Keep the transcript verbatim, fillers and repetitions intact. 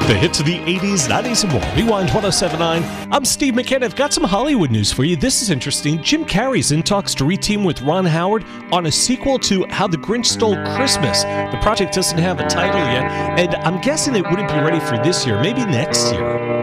The hits of the eighties, nineties, and more. Rewind ten seventy-nine. I'm Steve McKenna. I've got some Hollywood news for you. This is interesting. Jim Carrey's in talks to reteam with Ron Howard on a sequel to How the Grinch Stole Christmas. The project doesn't have a title yet, and I'm guessing it wouldn't be ready for this year, maybe next year.